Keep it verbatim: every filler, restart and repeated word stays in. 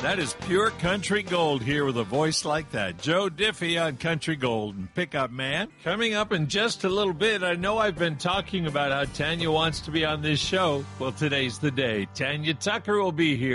That is pure country gold here with a voice like that. Joe Diffie on Country Gold and Pickup Man. Coming up in just a little bit, I know I've been talking about how Tanya wants to be on this show. Well, today's the day. Tanya Tucker will be here.